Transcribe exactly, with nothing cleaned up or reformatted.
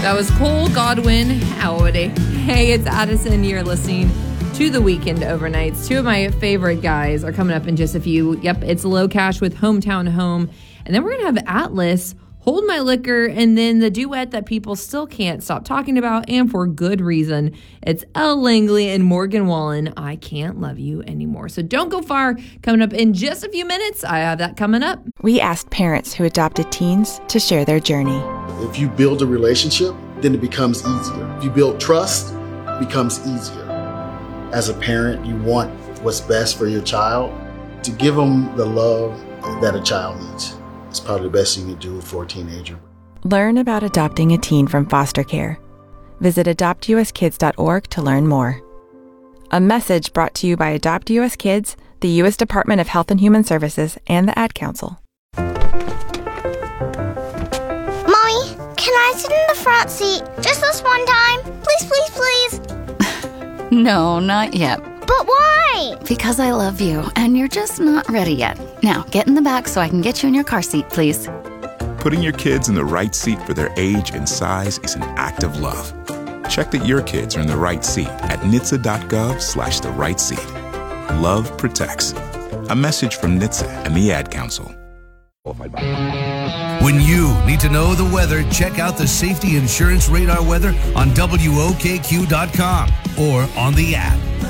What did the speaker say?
That was Cole Godwin. Howdy. Hey, it's Addison. You're listening to The Weekend Overnights. Two of my favorite guys are coming up in just a few. Yep, it's Low Cash with Hometown Home. And then we're going to have Atlas, Hold My Liquor, and then the duet that people still can't stop talking about, and for good reason. It's Elle Langley and Morgan Wallen, I Can't Love You Anymore. So don't go far. Coming up in just a few minutes, I have that coming up. We asked parents who adopted teens to share their journey. If you build a relationship, then it becomes easier. If you build trust, it becomes easier. As a parent, you want what's best for your child. To give them the love that a child needs. It's probably the best thing you do for a teenager. Learn about adopting a teen from foster care. Visit adopt u s kids dot org to learn more. A message brought to you by Adopt U S Kids, the U S Department of Health and Human Services, and the Ad Council. Mommy, can I sit in the front seat just this one time? Please, please, please. No, not yet. But why? Because I love you, and you're just not ready yet. Now, get in the back so I can get you in your car seat, please. Putting your kids in the right seat for their age and size is an act of love. Check that your kids are in the right seat at N H T S A dot gov slash the right seat. Love protects. A message from N H T S A and the Ad Council. When you need to know the weather, check out the Safety Insurance Radar weather on W O K Q dot com or on the app.